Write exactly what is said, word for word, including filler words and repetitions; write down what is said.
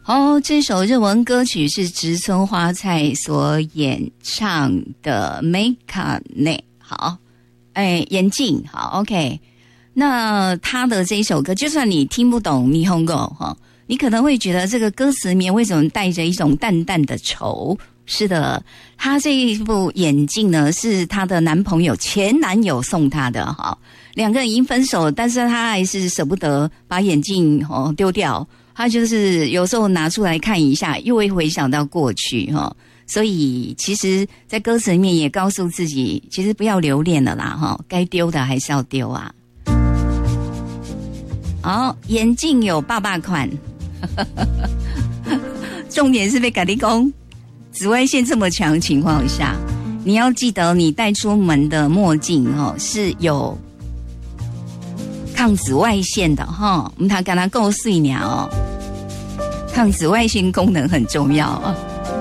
好，这首日文歌曲是植村花菜所演唱的《Makane》。好，哎，眼镜，好 ，OK。那他的这一首歌，就算你听不懂日本語哈，你可能会觉得这个歌词里面为什么带着一种淡淡的愁？是的，他这一副眼镜呢，是他的男朋友前男友送他的哈。两个人已经分手了，但是他还是舍不得把眼镜哦丢掉。他就是有时候拿出来看一下，又会回想到过去哈。所以其实在歌词里面也告诉自己，其实不要留恋了啦哈，该丢的还是要丢啊。好，眼镜有爸爸款，重点是被咖喱公紫外线这么强的情况下，你要记得你带出门的墨镜哦是有抗紫外线的哈，我们它跟它够碎鸟哦，抗紫外线功能很重要哦。